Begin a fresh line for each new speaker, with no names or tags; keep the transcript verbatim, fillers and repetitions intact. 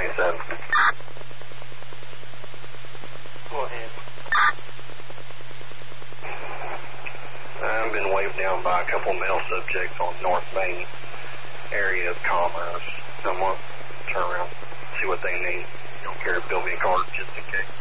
twenty-seven.
Go ahead.
I've been waved down by a couple male subjects on North Main area of Commerce. I'm going to turn around, see what they need. You don't care to build me a card just in case.